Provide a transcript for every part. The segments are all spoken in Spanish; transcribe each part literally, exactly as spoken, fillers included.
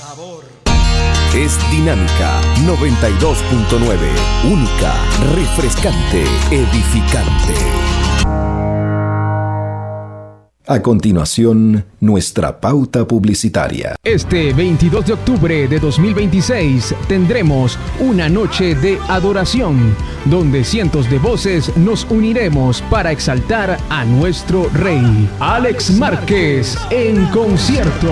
sabor. Es Dinámica noventa y dos punto nueve, única, refrescante, edificante. A continuación, nuestra pauta publicitaria. Este veintidós de octubre de dos mil veintiséis tendremos una noche de adoración, donde cientos de voces nos uniremos para exaltar a nuestro Rey, Alex Márquez, en concierto.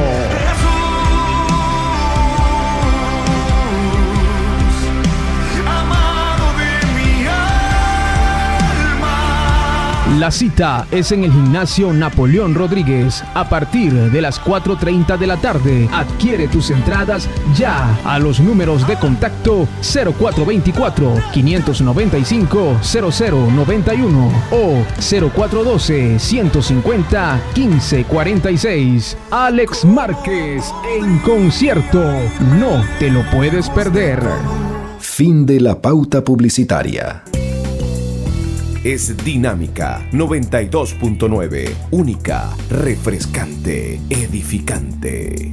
La cita es en el Gimnasio Napoleón Rodríguez a partir de las cuatro treinta de la tarde. Adquiere tus entradas ya a los números de contacto cero cuatro veinticuatro, quinientos noventa y cinco, cero cero noventa y uno o cero cuatro doce, ciento cincuenta, quince cuarenta y seis. Alex Márquez en concierto. No te lo puedes perder. Fin de la pauta publicitaria. Es Dinámica noventa y dos punto nueve, única, refrescante, edificante.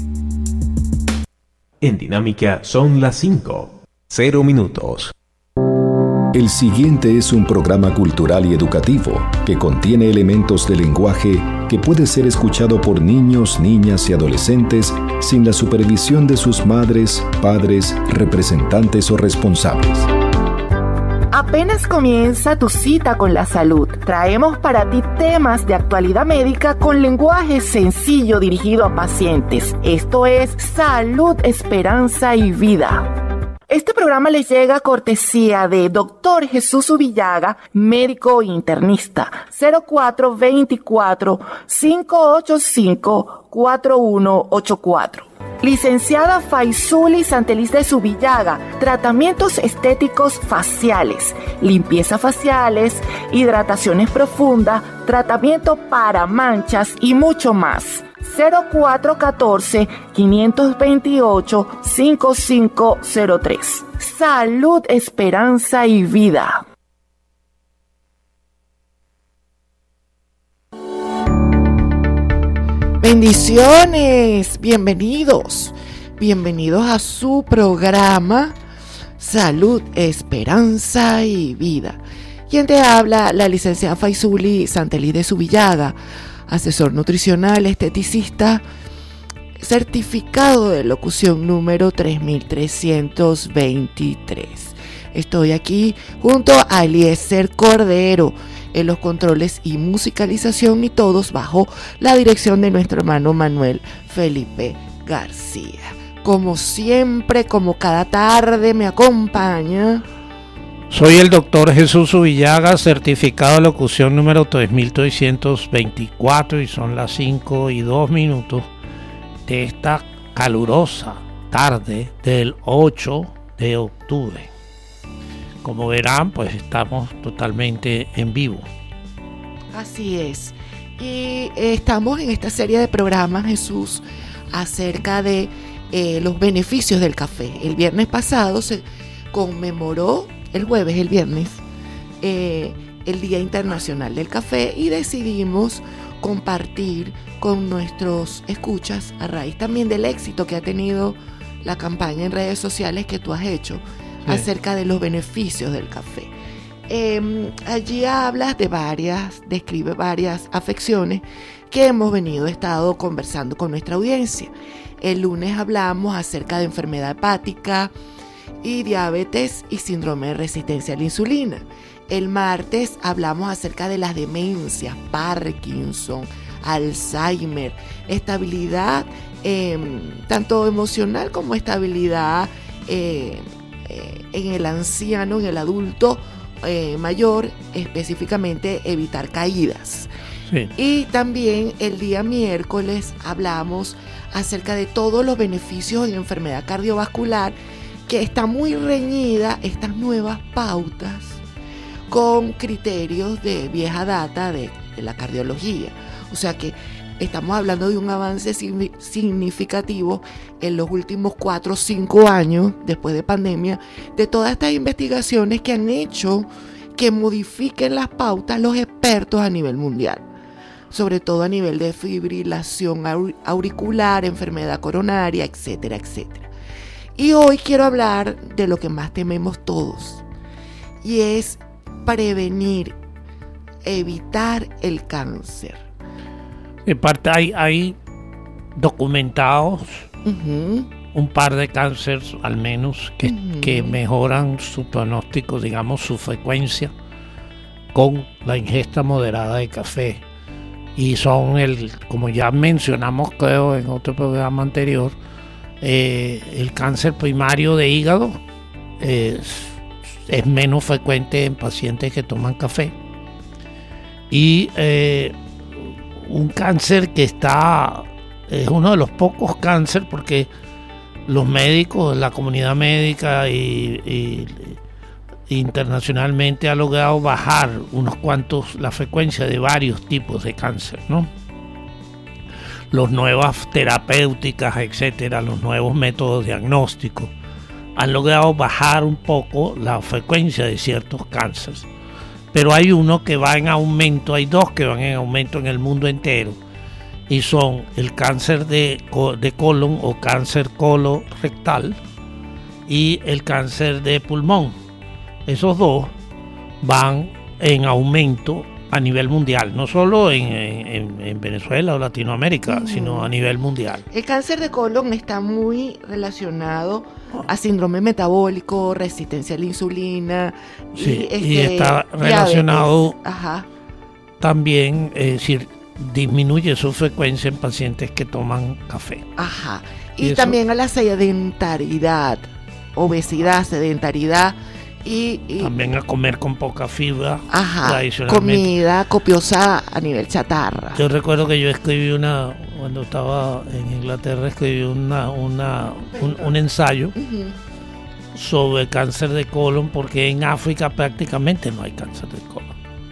En Dinámica son las cinco, cero minutos. El siguiente es un programa cultural y educativo que contiene elementos de lenguaje que puede ser escuchado por niños, niñas y adolescentes sin la supervisión de sus madres, padres, representantes o responsables. Apenas comienza tu cita con la salud. Traemos para ti temas de actualidad médica con lenguaje sencillo dirigido a pacientes. Esto es Salud, Esperanza y Vida. Este programa les llega a cortesía de doctor Jesús Ubillaga, médico internista, cero cuatro veinticuatro, cinco ochenta y cinco, cuatro uno ochenta y cuatro. Licenciada Faisuli Santeliz de Subillaga, tratamientos estéticos faciales, limpieza faciales, hidrataciones profundas, tratamiento para manchas y mucho más. cero cuatro uno cuatro, cinco dos ocho, cinco cinco cero tres. Salud, Esperanza y Vida. Bendiciones, bienvenidos, bienvenidos a su programa Salud, Esperanza y Vida. Quien te habla, la licenciada Faisuli Santeliz de Subillaga, asesor nutricional, esteticista, certificado de locución número tres mil trescientos veintitrés. Estoy aquí junto a Eliezer Cordero en los controles y musicalización, y todos bajo la dirección de nuestro hermano Manuel Felipe García. Como siempre, como cada tarde, me acompaña. Soy el doctor Jesús Ubillaga, certificado de locución número tres mil trescientos veinticuatro, y son las cinco y dos minutos de esta calurosa tarde del ocho de octubre. Como verán, pues estamos totalmente en vivo. Así es. Y eh, estamos en esta serie de programas, Jesús, acerca de eh, los beneficios del café. El viernes pasado se conmemoró, el jueves, el viernes, eh, el Día Internacional del Café, y decidimos compartir con nuestros escuchas, a raíz también del éxito que ha tenido la campaña en redes sociales que tú has hecho, sí, acerca de los beneficios del café. Eh, allí hablas de varias, describe varias afecciones que hemos venido, estado conversando con nuestra audiencia. El lunes hablamos acerca de enfermedad hepática y diabetes y síndrome de resistencia a la insulina. El martes hablamos acerca de las demencias, Parkinson, Alzheimer, estabilidad eh, tanto emocional como estabilidad eh, eh, en el anciano, en el adulto eh, mayor, específicamente evitar caídas. Sí. Y también el día miércoles hablamos acerca de todos los beneficios en enfermedad cardiovascular, que está muy reñida estas nuevas pautas con criterios de vieja data de, de la cardiología. O sea que estamos hablando de un avance significativo en los últimos cuatro o cinco años, después de pandemia, de todas estas investigaciones que han hecho que modifiquen las pautas los expertos a nivel mundial. O sobre todo a nivel de fibrilación auricular, enfermedad coronaria, etcétera, etcétera. Y hoy quiero hablar de lo que más tememos todos, y es prevenir, evitar el cáncer. En parte hay, hay documentados uh-huh. un par de cánceres al menos que, uh-huh. que mejoran su pronóstico, digamos su frecuencia, con la ingesta moderada de café. Y son, el como ya mencionamos creo en otro programa anterior, eh, el cáncer primario de hígado es, es menos frecuente en pacientes que toman café. Y eh, un cáncer que está, es uno de los pocos cánceres, porque los médicos, la comunidad médica y, y internacionalmente ha logrado bajar unos cuantos la frecuencia de varios tipos de cáncer, ¿no? Las nuevas terapéuticas, etcétera, los nuevos métodos diagnósticos han logrado bajar un poco la frecuencia de ciertos cánceres. Pero hay uno que va en aumento, hay dos que van en aumento en el mundo entero, y son el cáncer de, de colon o cáncer colorectal y el cáncer de pulmón. Esos dos van en aumento a nivel mundial, no solo en, en, en Venezuela o Latinoamérica, uh-huh. sino a nivel mundial. El cáncer de colon está muy relacionado a síndrome metabólico, resistencia a la insulina. Sí, y, este, y está relacionado Ajá. también, es decir, disminuye su frecuencia en pacientes que toman café. Ajá. Y, y también eso, a la sedentaridad, obesidad, sedentaridad. Y, y también a comer con poca fibra. Ajá, comida copiosa a nivel chatarra. Yo recuerdo que yo escribí una, cuando estaba en Inglaterra, escribí una, una, un, un ensayo uh-huh. sobre cáncer de colon, porque en África prácticamente no hay cáncer de colon.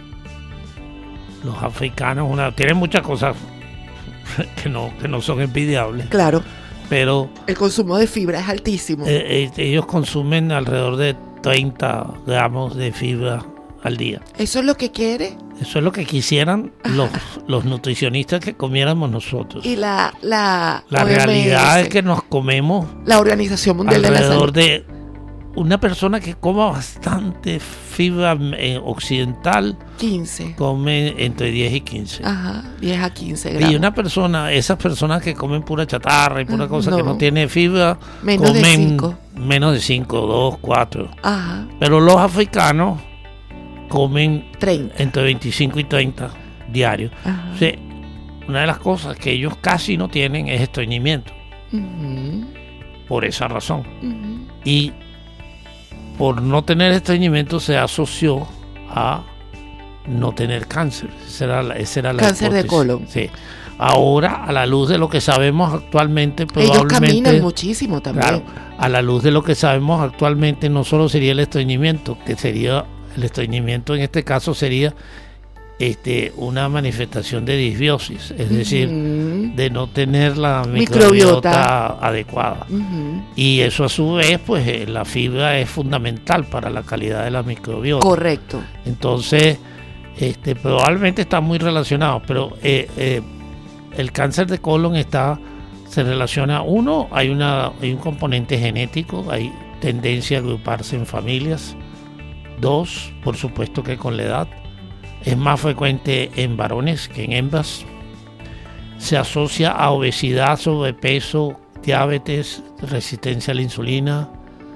Los africanos una, tienen muchas cosas que no, que no son envidiables. Claro. Pero el consumo de fibra es altísimo. Eh, eh, ellos consumen alrededor de treinta gramos de fibra al día. ¿Eso es lo que quiere? Eso es lo que quisieran los, los nutricionistas que comiéramos nosotros. Y la la, la realidad es que nos comemos la Organización Mundial de la Salud. Alrededor de una persona que coma bastante fibra eh, occidental, quince. Come entre diez y quince. Ajá, diez a quince gramos. Y una persona, esas personas que comen pura chatarra y pura cosa no. que no tiene fibra, menos comen de cinco. Menos de cinco, dos, cuatro. Ajá. Pero los africanos comen treinta. Entre veinticinco y treinta diarios. Ajá. O sea, una de las cosas que ellos casi no tienen es estreñimiento. Uh-huh. Por esa razón. Uh-huh. Y por no tener estreñimiento se asoció a no tener cáncer. Esa era la, esa era la cáncer hipótesis. De colon. Sí. Ahora, a la luz de lo que sabemos actualmente, probablemente... Ellos caminan muchísimo también. Claro, a la luz de lo que sabemos actualmente, no solo sería el estreñimiento, que sería, el estreñimiento en este caso sería este, una manifestación de disbiosis, es uh-huh. decir, de no tener la microbiota, microbiota adecuada. Uh-huh. Y eso a su vez, pues la fibra es fundamental para la calidad de la microbiota. Correcto. Entonces, este, probablemente está muy relacionado, pero eh, eh, el cáncer de colon está, se relaciona, uno, hay, una, hay un componente genético, hay tendencia a agruparse en familias. Dos, por supuesto que con la edad, es más frecuente en varones que en hembras. Se asocia a obesidad, sobrepeso, diabetes, resistencia a la insulina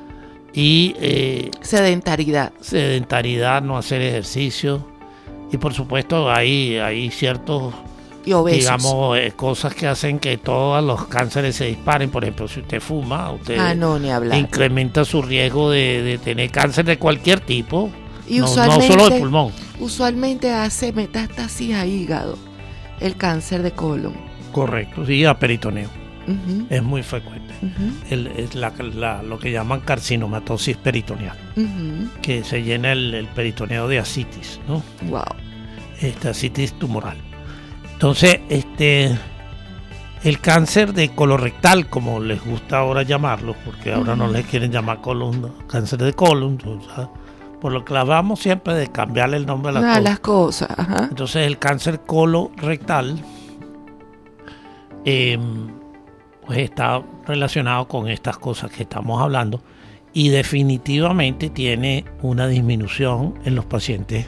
y eh, sedentaridad. Sedentaridad, no hacer ejercicio. Y por supuesto hay, hay ciertos, y obesos. digamos, eh, cosas que hacen que todos los cánceres se disparen. Por ejemplo, si usted fuma, usted ah, no, ni hablar. incrementa su riesgo de, de tener cáncer de cualquier tipo. Y no, usualmente, no solo de pulmón. Usualmente hace metástasis a hígado el cáncer de colon. Correcto, sí, a peritoneo. Uh-huh. Es muy frecuente. Uh-huh. El, es la, la, lo que llaman carcinomatosis peritoneal, uh-huh. que se llena el, el peritoneo de ascitis, ¿no? Wow. Esta ascitis tumoral. Entonces, este, el cáncer de colorectal, como les gusta ahora llamarlo, porque ahora uh-huh. no les quieren llamar colon, cáncer de colon, o sea, por lo que hablamos siempre de cambiarle el nombre a las Ah, cosas. las cosas, ajá. Entonces el cáncer colorectal eh, pues está relacionado con estas cosas que estamos hablando y definitivamente tiene una disminución en los pacientes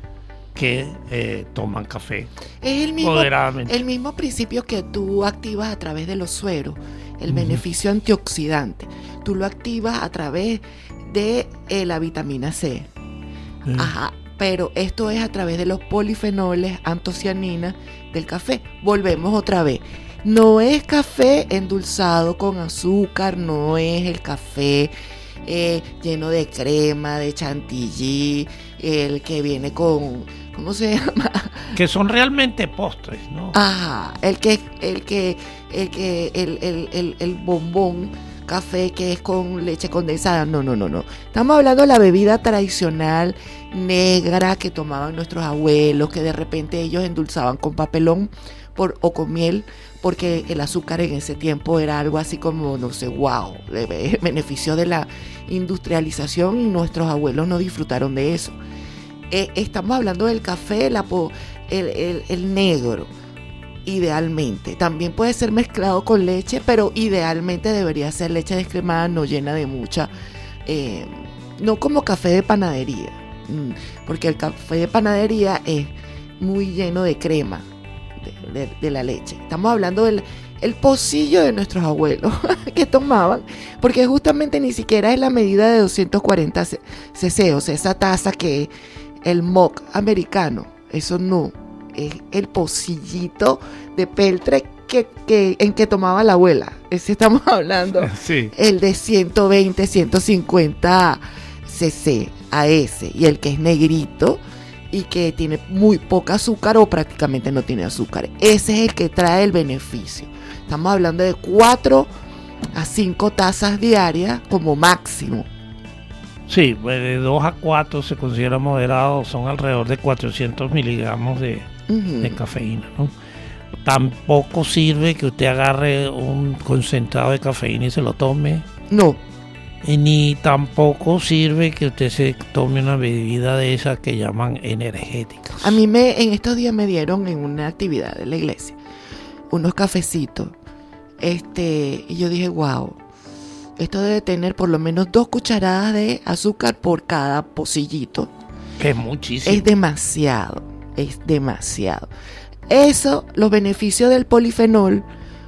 que eh, toman café Es el mismo, moderadamente. el mismo principio que tú activas a través de los sueros, el Ujú. beneficio antioxidante. Tú lo activas a través de eh, la vitamina C. Mm. Ajá, pero esto es a través de los polifenoles, antocianinas del café. Volvemos otra vez. No es café endulzado con azúcar, no es el café eh, lleno de crema, de chantilly, el que viene con, ¿cómo se llama? Que son realmente postres, ¿no? Ajá, el que, el que, el que, el, el, el, el bombón café que es con leche condensada. No, no, no, no. Estamos hablando de la bebida tradicional negra que tomaban nuestros abuelos, que de repente ellos endulzaban con papelón por, o con miel, porque el azúcar en ese tiempo era algo así como, no sé, wow, el beneficio de la industrialización y nuestros abuelos no disfrutaron de eso. Eh, estamos hablando del café, la po, el, el, el negro. Idealmente, también puede ser mezclado con leche, pero idealmente debería ser leche descremada, no llena de mucha, eh, no como café de panadería, porque el café de panadería es muy lleno de crema de, de, de la leche. Estamos hablando del el pocillo de nuestros abuelos que tomaban, porque justamente ni siquiera es la medida de doscientos cuarenta cc, o sea, esa taza que es el mock americano, eso no. Es el pocillito de peltre que, que, en que tomaba la abuela. Ese estamos hablando. Sí. El de ciento veinte, ciento cincuenta cc a ese. Y el que es negrito y que tiene muy poca azúcar o prácticamente no tiene azúcar. Ese es el que trae el beneficio. Estamos hablando de cuatro a cinco tazas diarias como máximo. Sí, de dos a cuatro se considera moderado, son alrededor de cuatrocientos miligramos de, Uh-huh. de cafeína, ¿no? Tampoco sirve que usted agarre un concentrado de cafeína y se lo tome, No. y ni tampoco sirve que usted se tome una bebida de esas que llaman energéticas. A mí me, en estos días me dieron en una actividad de la iglesia unos cafecitos. Este, y yo dije, wow, esto debe tener por lo menos dos cucharadas de azúcar por cada pocillito. Que es muchísimo. Es demasiado, es demasiado. Eso, los beneficios del polifenol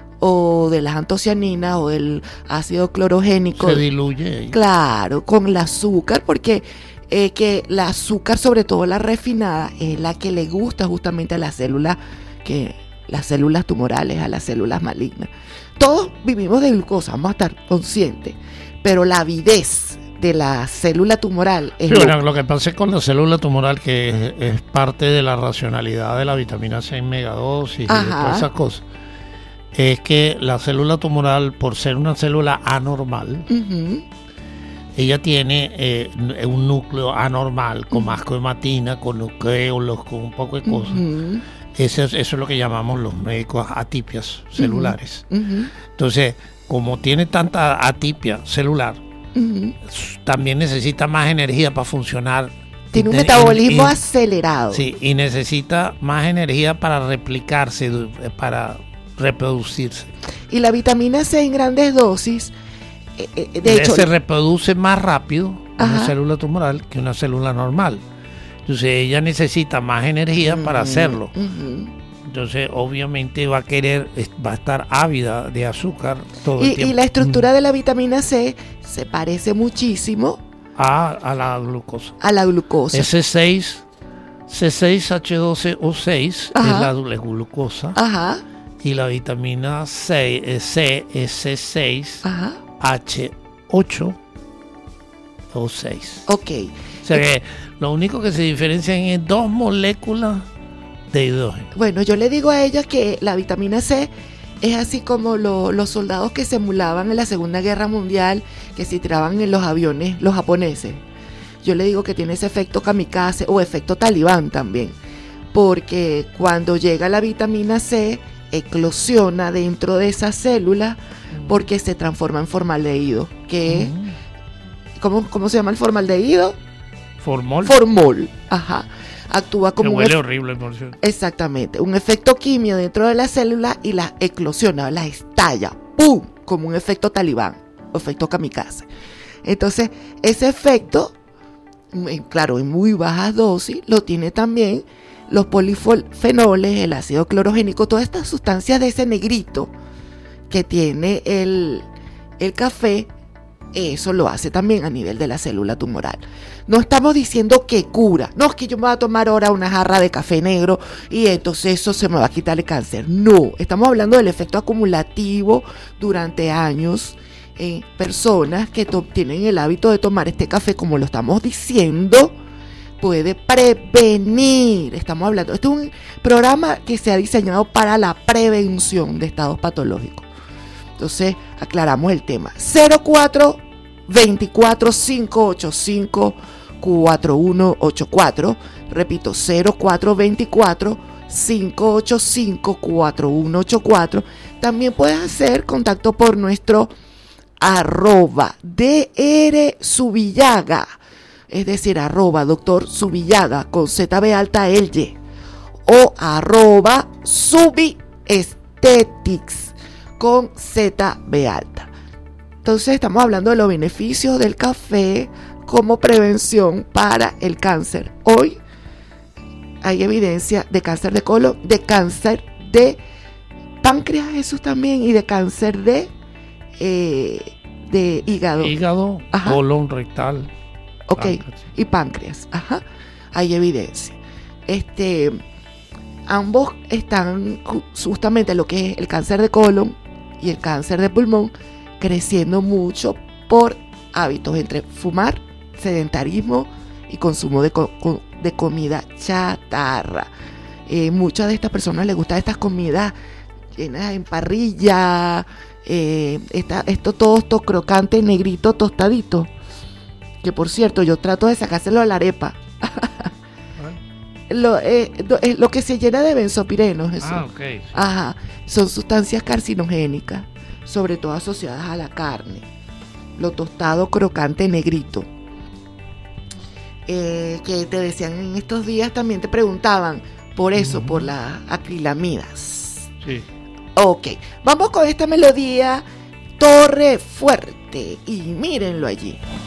o de las antocianinas o del ácido clorogénico. Se diluye. Claro, con el azúcar, porque eh, que el azúcar, sobre todo la refinada, es la que le gusta justamente a las células, que las células tumorales, a las células malignas. Todos vivimos de glucosa, vamos a estar conscientes, pero la avidez de la célula tumoral es Sí, lo- bueno, lo que pasa es con la célula tumoral, que es, es parte de la racionalidad de la vitamina C en megadosis y de Ajá. todas esas cosas, es que la célula tumoral, por ser una célula anormal, Ujú, ella tiene eh, un núcleo anormal, con mascohematina, con nucleolos, con un poco de cosas. ujú, Eso es, eso es lo que llamamos los médicos atipias celulares. ujú, Entonces, como tiene tanta atipia celular, ujú. también necesita más energía para funcionar. Tiene un Y- metabolismo y- acelerado. Sí, y necesita más energía para replicarse, du- para reproducirse. Y la vitamina C en grandes dosis, eh, eh, de hecho, se reproduce más rápido Ajá. una célula tumoral que una célula normal. Entonces ella necesita más energía para Ujú, hacerlo. ujú. Entonces obviamente va a querer, es- va a estar ávida de azúcar todo el Y, tiempo. y la estructura de la vitamina C se parece muchísimo a, a la glucosa. a la glucosa. C seis, C seis H doce O seis Ajá. es la doble glucosa. Ajá, Y la vitamina C, eh, C es C seis ajá, H ocho O seis. ok. O sea que lo único que se diferencian es dos moléculas de hidrógeno. Bueno, yo le digo a ella que la vitamina C es así como lo- los soldados que se emulaban en la Segunda Guerra Mundial, que se tiraban en los aviones los japoneses. Yo le digo que tiene ese efecto kamikaze o efecto talibán también, porque cuando llega la vitamina C, eclosiona dentro de esa célula porque se transforma en formaldehído, que es, Mm. ¿cómo, cómo se llama el formaldehído? Formol. Formol, ajá. Actúa como que un huele efe- horrible, por cierto. Exactamente, un efecto químico dentro de la célula y las eclosiona, las estalla, ¡pum! Como un efecto talibán, efecto kamikaze. Entonces, ese efecto, en- claro, en muy bajas dosis, lo tiene también los polifenoles, el ácido clorogénico, todas estas sustancias de ese negrito que tiene el, el café. Eso lo hace también a nivel de la célula tumoral. No estamos diciendo que cura. No es que yo me voy a tomar ahora una jarra de café negro y entonces eso se me va a quitar el cáncer. No, estamos hablando del efecto acumulativo durante años en personas que to- tienen el hábito de tomar este café, como lo estamos diciendo, puede prevenir. Estamos hablando, este es un programa que se ha diseñado para la prevención de estados patológicos. Entonces, aclaramos el tema. cero cuatro veinticuatro, cinco ochenta y cinco, cuatro uno ochenta y cuatro. Repito, cero cuatro veinticuatro, cinco ochenta y cinco, cuatro uno ochenta y cuatro. También puedes hacer contacto por nuestro arroba D R Subillaga. Es decir, arroba doctor Subillaga con Z B alta L Y. O arroba Subi Aesthetics con Z B alta. Entonces estamos hablando de los beneficios del café como prevención para el cáncer. Hoy hay evidencia de cáncer de colon, de cáncer de páncreas, Jesús, también, y de cáncer de, eh, de hígado. Hígado, Ajá. colon, rectal. Ok, páncreas. y páncreas. Ajá. Hay evidencia. Este, ambos están ju- justamente lo que es el cáncer de colon y el cáncer de pulmón creciendo mucho por hábitos entre fumar, sedentarismo y consumo de, co- co- de comida chatarra. Eh, muchas de estas personas les gustan estas comidas llenas en parrilla, eh, esta, esto todo esto crocante, negrito, tostadito. Que por cierto, yo trato de sacárselo a la arepa. Lo, eh, lo, eh, lo que se llena de benzopirenos, eso. Ah, ok. Ajá, son sustancias carcinogénicas, sobre todo asociadas a la carne. Lo tostado, crocante, negrito. Eh, que te decían en estos días, también te preguntaban por eso, Ujú. por las acrilamidas. Sí. Ok, vamos con esta melodía, Torre Fuerte, y mírenlo allí.